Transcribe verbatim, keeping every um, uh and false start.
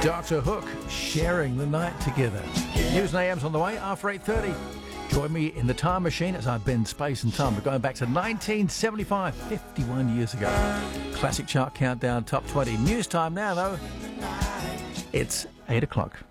Doctor Hook, sharing the night together. News and A M's on the way after eight thirty. Join me in the time machine as I bend space and time. We're going back to nineteen seventy-five, fifty-one years ago. Classic chart countdown, top twenty. News time now, though. It's eight o'clock.